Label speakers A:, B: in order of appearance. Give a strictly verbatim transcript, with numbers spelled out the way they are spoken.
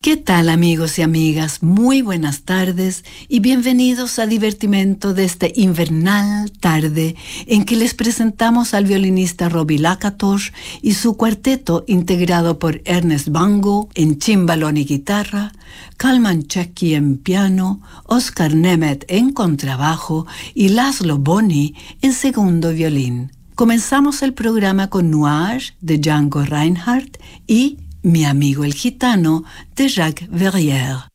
A: ¿Qué tal, amigos y amigas? Muy buenas tardes y bienvenidos a Divertimento de esta invernal tarde en que les presentamos al violinista Robbie Lakatos y su cuarteto integrado por Ernest Bango en cimbalón y guitarra, Kalman Checki en piano, Oscar Nemeth en contrabajo y Laszlo Boni en segundo violín. Comenzamos el programa con Nuage de Django Reinhardt y Mi amigo el gitano de Jacques Verrier.